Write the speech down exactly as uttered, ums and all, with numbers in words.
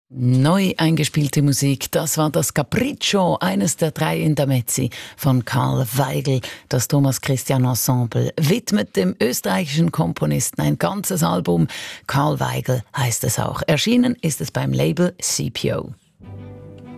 Neu eingespielte Musik, das war das Capriccio, eines der drei Intermezzi von Karl Weigl. Das Thomas Christian Ensemble widmet dem österreichischen Komponisten ein ganzes Album. Karl Weigl heißt es auch. Erschienen ist es beim Label C P O.